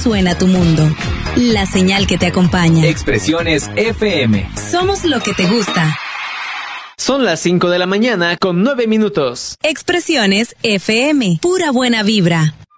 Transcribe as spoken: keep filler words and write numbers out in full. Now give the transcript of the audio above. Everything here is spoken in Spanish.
suena tu mundo. La señal que te acompaña. Expresiones F M. Somos lo que te gusta. Son las cinco de la mañana con nueve minutos. Expresiones F M. Pura buena vibra.